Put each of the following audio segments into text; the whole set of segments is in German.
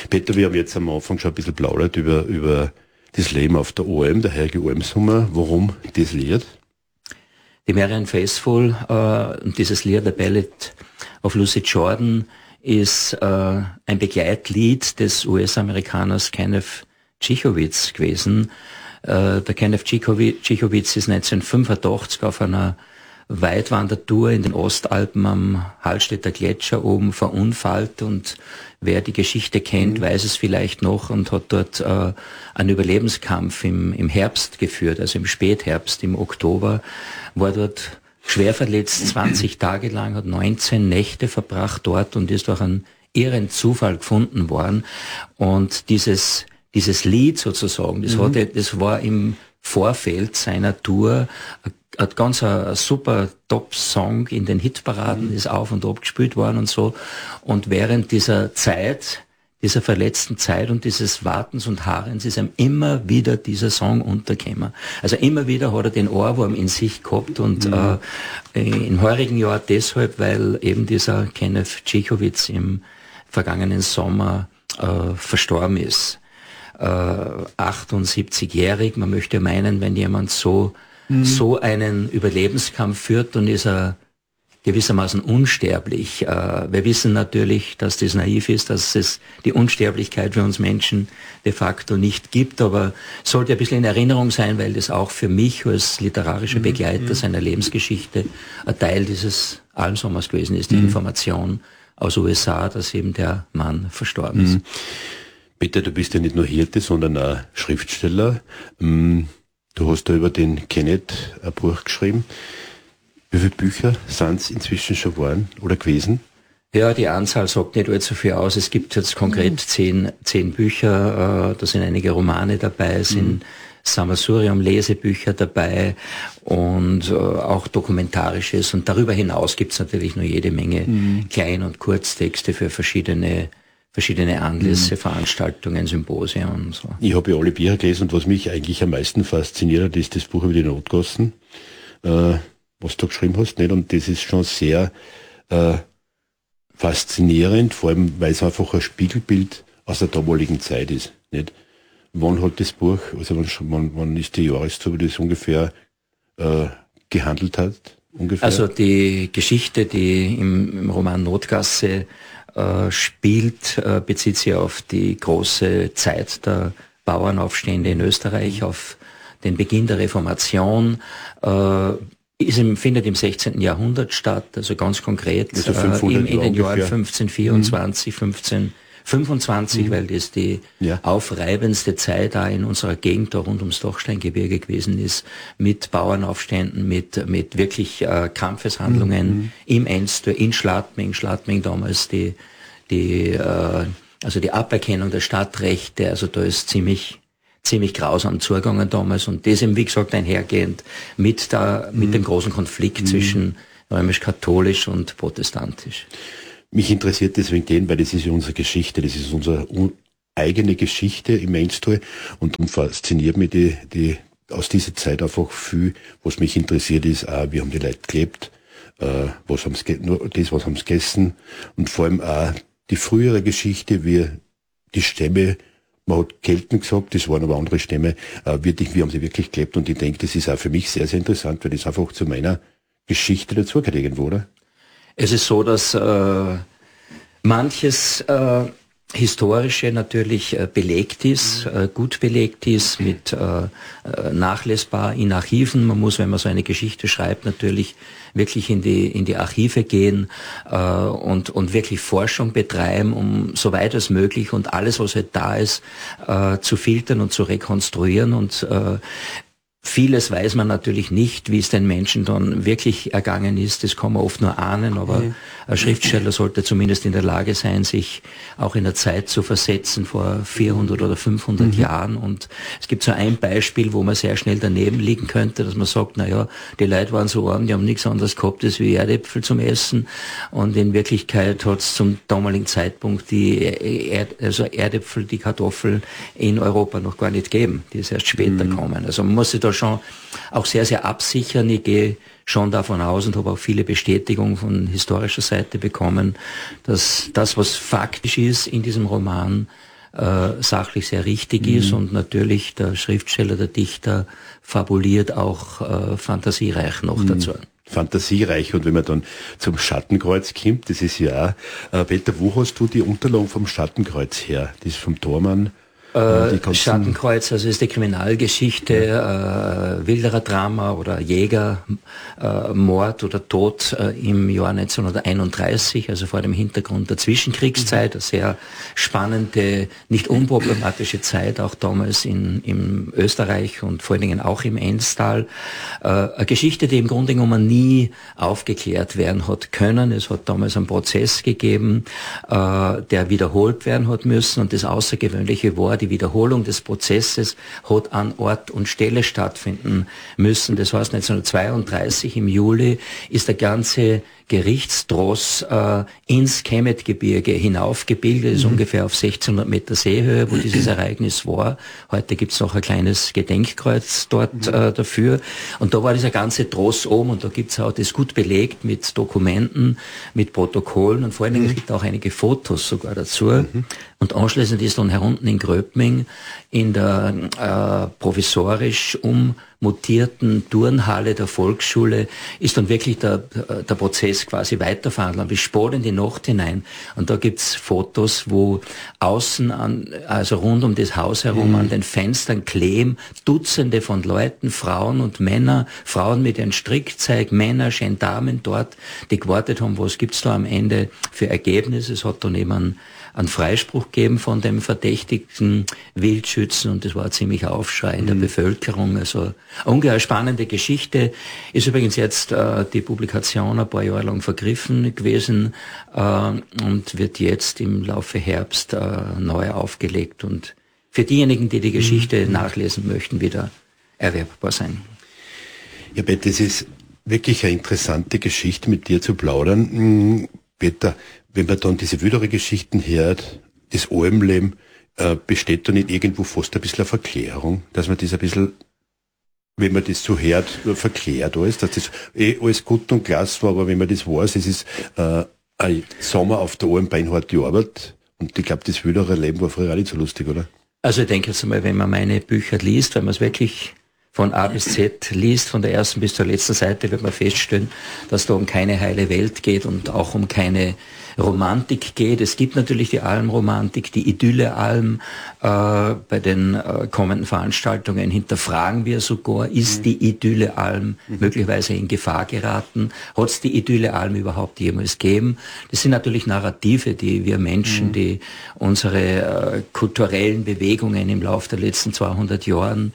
Peter, wir haben jetzt am Anfang schon ein bisschen plaudert über das Leben auf der OM, der heilige OM-Sommer. Warum das Lied? Die Marianne Faithfull und dieses Lied, The Ballad of Lucy Jordan, ist ein Begleitlied des US-Amerikaners Kenneth Cichowicz gewesen. Der Kenneth Cichowicz ist 1985 auf einer Weitwandertour in den Ostalpen am Hallstätter Gletscher oben verunfallt, und wer die Geschichte kennt, weiß es vielleicht noch, und hat dort einen Überlebenskampf im Herbst geführt, also im Spätherbst, im Oktober, war dort schwer verletzt, 20 Tage lang, hat 19 Nächte verbracht dort und ist durch einen irren Zufall gefunden worden. Und dieses Lied sozusagen, das war im Vorfeld seiner Tour ein ganz super Top-Song in den Hitparaden, ist auf und ab gespielt worden und so. Und während dieser Zeit, dieser verletzten Zeit und dieses Wartens und Harrens ist ihm immer wieder dieser Song untergekommen. Also immer wieder hat er den Ohrwurm in sich gehabt, und im heurigen Jahr deshalb, weil eben dieser Kenneth Cichowicz im vergangenen Sommer verstorben ist. 78-jährig, man möchte meinen, wenn jemand so einen Überlebenskampf führt, dann ist er gewissermaßen unsterblich. Wir wissen natürlich, dass das naiv ist, dass es die Unsterblichkeit für uns Menschen de facto nicht gibt, aber sollte ein bisschen in Erinnerung sein, weil das auch für mich als literarischer Begleiter seiner Lebensgeschichte ein Teil dieses Almsommers gewesen ist, die Information aus USA, dass eben der Mann verstorben ist. Peter, du bist ja nicht nur Hirte, sondern auch Schriftsteller. Du hast da über den Kenneth ein Buch geschrieben. Wie viele Bücher sind es inzwischen schon geworden oder gewesen? Ja, die Anzahl sagt nicht allzu viel aus. Es gibt jetzt konkret 10 Bücher, da sind einige Romane dabei, sind Sammelsurium Lesebücher dabei und auch Dokumentarisches. Und darüber hinaus gibt es natürlich noch jede Menge Klein- und Kurztexte für verschiedene Anlässe, Veranstaltungen, Symposien und so. Ich habe ja alle Bücher gelesen, und was mich eigentlich am meisten fasziniert hat, ist das Buch über die Notgassen, was du geschrieben hast, nicht? Und das ist schon sehr faszinierend, vor allem, weil es einfach ein Spiegelbild aus der damaligen Zeit ist, nicht? Wann hat das Buch, also wann ist die Jahreszahl, wie das ungefähr gehandelt hat? Ungefähr? Also die Geschichte, die im Roman Notgasse spielt, bezieht sich auf die große Zeit der Bauernaufstände in Österreich, auf den Beginn der Reformation, findet im 16. Jahrhundert statt, also ganz konkret also in den Jahren 1524, 1525, weil das die aufreibendste Zeit da in unserer Gegend da rund ums Dachsteingebirge gewesen ist, mit Bauernaufständen, mit wirklich Kampfeshandlungen im Enstö, in Schladming damals also die Aberkennung der Stadtrechte, also da ist ziemlich grausam zugegangen damals, und das eben, wie gesagt, einhergehend mit dem großen Konflikt zwischen römisch-katholisch und protestantisch. Mich interessiert das wegen dem, weil das ist ja unsere Geschichte, das ist unsere eigene Geschichte im Mainstream, und fasziniert mich die aus dieser Zeit einfach viel. Was mich interessiert ist auch, wie haben die Leute gelebt, was haben sie gegessen, und vor allem auch die frühere Geschichte, wie die Stämme, man hat Kelten gesagt, das waren aber andere Stämme, wie haben sie wirklich gelebt, und ich denke, das ist auch für mich sehr, sehr interessant, weil das einfach zu meiner Geschichte dazugehört irgendwo, oder? Es ist so, dass manches Historische natürlich belegt ist, gut belegt ist, mit nachlesbar in Archiven. Man muss, wenn man so eine Geschichte schreibt, natürlich wirklich in die Archive gehen und wirklich Forschung betreiben, um so weit als möglich und alles, was halt da ist, zu filtern und zu rekonstruieren. Und vieles weiß man natürlich nicht, wie es den Menschen dann wirklich ergangen ist. Das kann man oft nur ahnen, aber ein Schriftsteller sollte zumindest in der Lage sein, sich auch in der Zeit zu versetzen vor 400 oder 500 Jahren. Und es gibt so ein Beispiel, wo man sehr schnell daneben liegen könnte, dass man sagt, naja, die Leute waren so arm, die haben nichts anderes gehabt als wie Erdäpfel zum Essen. Und in Wirklichkeit hat es zum damaligen Zeitpunkt die Erdäpfel, die Kartoffeln in Europa noch gar nicht gegeben. Die ist erst später gekommen. Also man muss sich da schon auch sehr, sehr absichern. Ich gehe schon davon aus und habe auch viele Bestätigungen von historischer Seite bekommen, dass das, was faktisch ist in diesem Roman, sachlich sehr richtig ist und natürlich der Schriftsteller, der Dichter fabuliert auch fantasiereich noch dazu. Fantasiereich. Und wenn man dann zum Schattenkreuz kommt, das ist ja auch, Peter, wo hast du die Unterlagen vom Schattenkreuz her? Das ist vom Tormann. Schattenkreuz, also ist die Kriminalgeschichte, wilderer Drama oder Jäger, Mord oder Tod im Jahr 1931, also vor dem Hintergrund der Zwischenkriegszeit, eine sehr spannende, nicht unproblematische Zeit, auch damals in Österreich und vor allen Dingen auch im Enstal. Eine Geschichte, die im Grunde genommen nie aufgeklärt werden hat können. Es hat damals einen Prozess gegeben, der wiederholt werden hat müssen, und das Außergewöhnliche war, die Wiederholung des Prozesses hat an Ort und Stelle stattfinden müssen. Das heißt, 1932 im Juli ist der ganze Gerichtstross ins Kemetgebirge hinaufgebildet, ist ungefähr auf 1600 Meter Seehöhe, wo dieses Ereignis war. Heute gibt's noch ein kleines Gedenkkreuz dort dafür. Und da war dieser ganze Tross oben, und da gibt's auch das gut belegt mit Dokumenten, mit Protokollen, und vor allen Dingen es gibt auch einige Fotos sogar dazu. Und anschließend ist dann herunten in Gröbming in der provisorisch ummutierten Turnhalle der Volksschule ist dann wirklich der Prozess quasi weiterverhandelt, bis spät in die Nacht hinein. Und da gibt's Fotos, wo außen also rund um das Haus herum an den Fenstern kleben Dutzende von Leuten, Frauen und Männer, Frauen mit ihren Strickzeug, Männer, Gendarmen dort, die gewartet haben, was gibt's da am Ende für Ergebnisse. Es hat dann eben einen Freispruch gegeben von dem verdächtigten Wildschützen, und das war ein ziemlicher Aufschrei in der Bevölkerung. Also eine ungeheuer spannende Geschichte. Ist übrigens jetzt die Publikation ein paar Jahre lang vergriffen gewesen und wird jetzt im Laufe Herbst neu aufgelegt und für diejenigen, die die Geschichte nachlesen möchten, wieder erwerbbar sein. Ja, Peter, es ist wirklich eine interessante Geschichte, mit dir zu plaudern. Peter, wenn man dann diese wildere Geschichten hört, das Almleben, besteht da nicht irgendwo fast ein bisschen eine Verklärung, dass man das ein bisschen, wenn man das so hört, verklärt alles, dass das alles gut und klasse war, aber wenn man das weiß, es ist ein Sommer auf der Alm, beinharte Arbeit, und ich glaube, das wildere Leben war früher auch nicht so lustig, oder? Also ich denke jetzt einmal, wenn man meine Bücher liest, wenn man es wirklich von A bis Z liest, von der ersten bis zur letzten Seite, wird man feststellen, dass da um keine heile Welt geht und auch um keine Romantik geht. Es gibt natürlich die Almromantik, die Idylle-Alm. Bei den kommenden Veranstaltungen hinterfragen wir sogar, ist die Idylle-Alm möglicherweise in Gefahr geraten? Hat es die Idylle-Alm überhaupt jemals gegeben? Das sind natürlich Narrative, die wir Menschen, die unsere kulturellen Bewegungen im Laufe der letzten 200 Jahren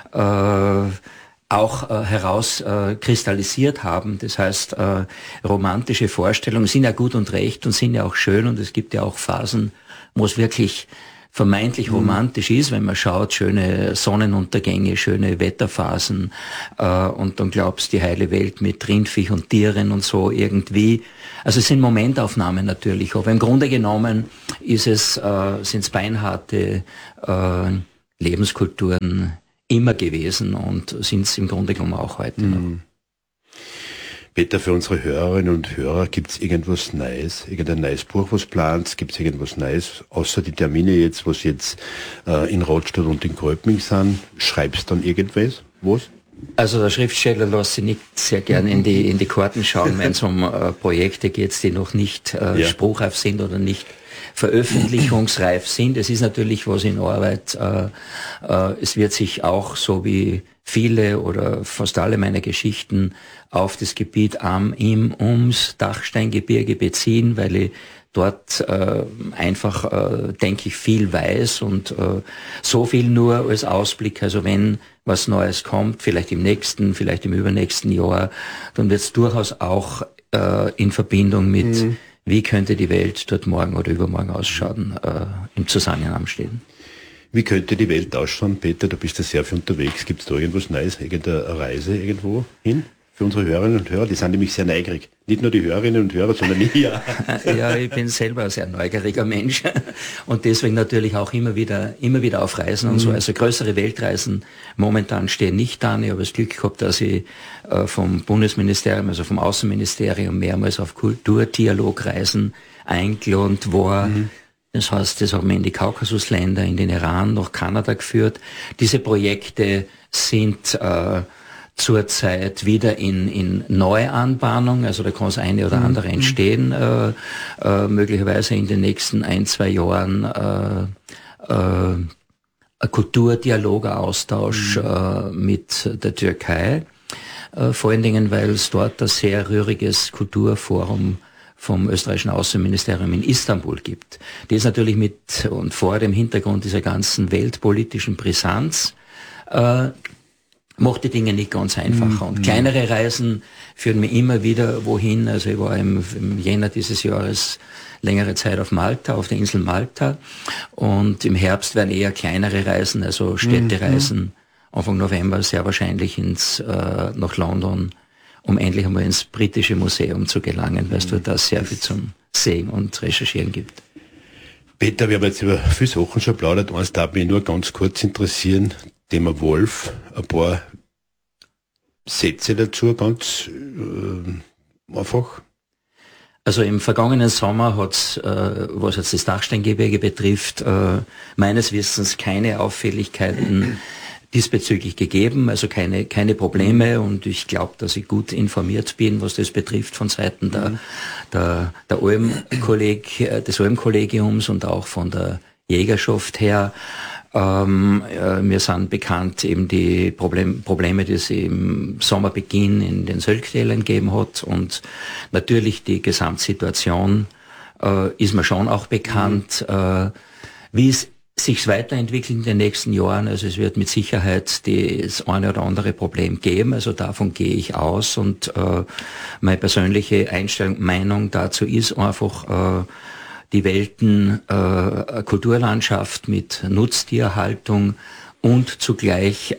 auch herauskristallisiert haben. Das heißt, romantische Vorstellungen sind ja gut und recht und sind ja auch schön, und es gibt ja auch Phasen, wo es wirklich vermeintlich romantisch ist, wenn man schaut, schöne Sonnenuntergänge, schöne Wetterphasen, und dann glaubst die heile Welt mit Rindviech und Tieren und so irgendwie. Also es sind Momentaufnahmen natürlich, aber im Grunde genommen sind es beinharte Lebenskulturen immer gewesen und sind es im Grunde genommen auch heute noch. Peter, für unsere Hörerinnen und Hörer, gibt es irgendwas Neues, irgendein neues Buch, was plant? Gibt es irgendwas Neues, außer die Termine jetzt, was jetzt in Rothstadt und in Gröbming sind? Schreibst du dann irgendwas? Was? Also der Schriftsteller lässt sich nicht sehr gerne in die Karten schauen, wenn es um Projekte geht, die noch nicht spruchreif sind oder nicht veröffentlichungsreif sind. Es ist natürlich was in Arbeit. Es wird sich auch, so wie viele oder fast alle meiner Geschichten, auf das Gebiet ums Dachsteingebirge beziehen, weil ich dort einfach, denke ich, viel weiß und so viel nur als Ausblick. Also wenn was Neues kommt, vielleicht im nächsten, vielleicht im übernächsten Jahr, dann wird es durchaus auch in Verbindung mit wie könnte die Welt dort morgen oder übermorgen ausschauen, im Zusammenhang stehen. Wie könnte die Welt ausschauen, Peter? Du bist ja sehr viel unterwegs. Gibt es da irgendwas Neues, irgendeine Reise irgendwo hin? Für unsere Hörerinnen und Hörer, die sind nämlich sehr neugierig. Nicht nur die Hörerinnen und Hörer, sondern ich. Ja, ich bin selber ein sehr neugieriger Mensch und deswegen natürlich auch immer wieder auf Reisen und so. Also größere Weltreisen momentan stehen nicht an. Ich habe das Glück gehabt, dass ich vom Bundesministerium, also vom Außenministerium, mehrmals auf Kulturdialogreisen eingeladen war. Das heißt, das haben wir in die Kaukasusländer, in den Iran, nach Kanada geführt. Diese Projekte sind zurzeit wieder in Neuanbahnung, also da kann das eine oder andere entstehen, möglicherweise in den nächsten 1-2 Jahren ein Kulturdialog, ein Austausch mit der Türkei, vor allen Dingen, weil es dort ein sehr rühriges Kulturforum vom österreichischen Außenministerium in Istanbul gibt. Das natürlich mit und vor dem Hintergrund dieser ganzen weltpolitischen Brisanz macht die Dinge nicht ganz einfacher. Und kleinere Reisen führen mich immer wieder wohin. Also ich war im Jänner dieses Jahres längere Zeit auf Malta, auf der Insel Malta. Und im Herbst werden eher kleinere Reisen, also Städtereisen, Anfang November sehr wahrscheinlich nach London, um endlich einmal ins britische Museum zu gelangen, weil es dort da sehr viel zum Sehen und Recherchieren gibt. Peter, wir haben jetzt über viele Sachen schon plaudert. Eins darf mich nur ganz kurz interessieren. Thema Wolf. Ein paar Sätze dazu, ganz einfach. Also im vergangenen Sommer hat's, was jetzt das Dachsteingebirge betrifft, meines Wissens keine Auffälligkeiten diesbezüglich gegeben, also keine Probleme, und ich glaube, dass ich gut informiert bin, was das betrifft von Seiten des Almkollegiums und auch von der Jägerschaft her. Mir sind bekannt eben die Probleme, die es im Sommerbeginn in den Sölktälern gegeben hat, und natürlich die Gesamtsituation ist mir schon auch bekannt, wie es sich weiterentwickelt in den nächsten Jahren. Also es wird mit Sicherheit das eine oder andere Problem geben, also davon gehe ich aus, und meine persönliche Meinung dazu ist einfach, die Kulturlandschaft mit Nutztierhaltung und zugleich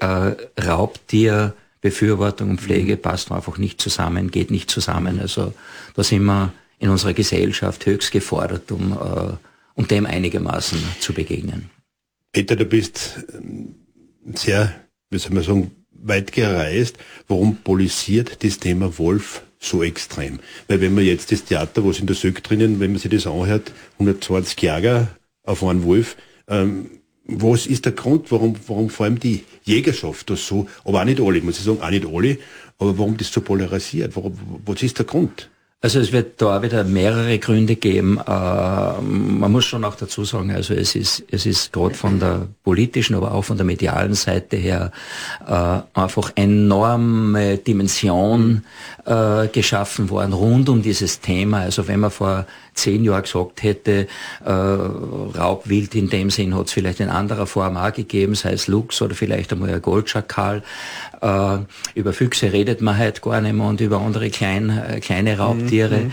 Raubtierbefürwortung und Pflege passt einfach nicht zusammen, geht nicht zusammen. Also da sind wir in unserer Gesellschaft höchst gefordert, um dem einigermaßen zu begegnen. Peter, du bist sehr, wie soll man sagen, weit gereist. Warum polarisiert das Thema Wolf so extrem? Weil wenn man jetzt das Theater, was in der Söck drinnen, wenn man sich das anhört, 120 Jäger auf einen Wolf, was ist der Grund, warum vor allem die Jägerschaft das so, aber auch nicht alle, muss ich sagen, auch nicht alle, aber warum das so polarisiert? Was ist der Grund? Also es wird da wieder mehrere Gründe geben. Man muss schon auch dazu sagen, also es ist gerade von der politischen, aber auch von der medialen Seite her einfach enorme Dimension geschaffen worden rund um dieses Thema. Also wenn man vor 10 Jahren gesagt hätte, Raubwild in dem Sinn hat es vielleicht in anderer Form auch gegeben, sei es Luchs oder vielleicht einmal ein Goldschakal. Über Füchse redet man halt gar nicht mehr, und über andere kleine Raubtiere.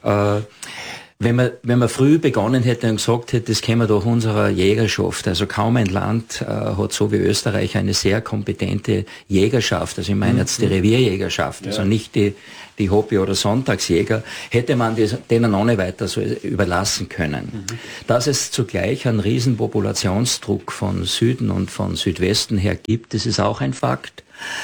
Wenn man früh begonnen hätte und gesagt hätte, das käme durch unserer Jägerschaft, also kaum ein Land hat so wie Österreich eine sehr kompetente Jägerschaft, also ich meine jetzt die Revierjägerschaft, also nicht die Hobby- oder Sonntagsjäger, hätte man denen auch nicht weiter so überlassen können. Dass es zugleich einen riesen Populationsdruck von Süden und von Südwesten her gibt, das ist auch ein Fakt.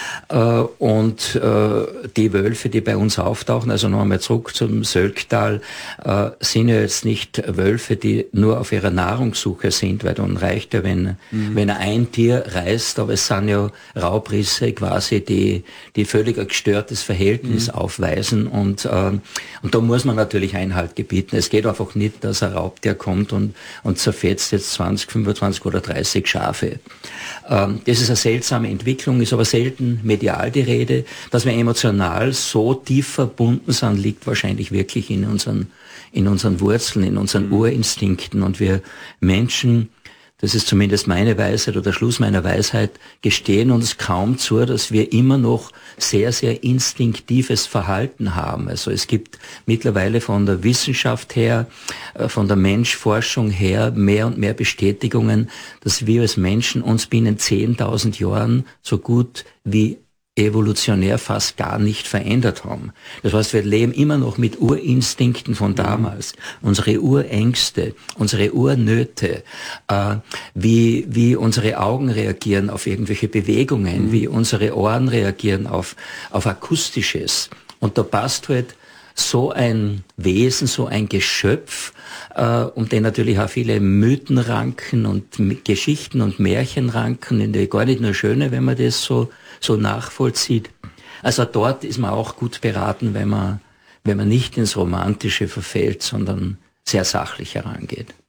Und die Wölfe, die bei uns auftauchen, also noch einmal zurück zum Sölktal, sind ja jetzt nicht Wölfe, die nur auf ihrer Nahrungssuche sind, weil dann reicht ja, wenn ein Tier reißt, aber es sind ja Raubrisse quasi, die völlig ein gestörtes Verhältnis aufweisen, und da muss man natürlich Einhalt gebieten. Es geht einfach nicht, dass ein Raubtier kommt und zerfetzt jetzt 20, 25 oder 30 Schafe. Das ist eine seltsame Entwicklung, ist aber selten medial die Rede. Dass wir emotional so tief verbunden sind, liegt wahrscheinlich wirklich in unseren Wurzeln, in unseren Urinstinkten, und wir Menschen, das ist zumindest meine Weisheit oder der Schluss meiner Weisheit, gestehen uns kaum zu, dass wir immer noch sehr, sehr instinktives Verhalten haben. Also es gibt mittlerweile von der Wissenschaft her, von der Menschforschung her mehr und mehr Bestätigungen, dass wir als Menschen uns binnen 10.000 Jahren so gut wie evolutionär fast gar nicht verändert haben. Das heißt, wir leben immer noch mit Urinstinkten von damals, unsere Urängste, unsere Urnöte, wie unsere Augen reagieren auf irgendwelche Bewegungen, wie unsere Ohren reagieren auf Akustisches. Und da passt halt so ein Wesen, so ein Geschöpf, um den natürlich auch viele Mythen ranken und Geschichten und Märchen ranken, in der gar nicht nur schöne, wenn man das so nachvollzieht. Also dort ist man auch gut beraten, wenn man nicht ins Romantische verfällt, sondern sehr sachlich herangeht.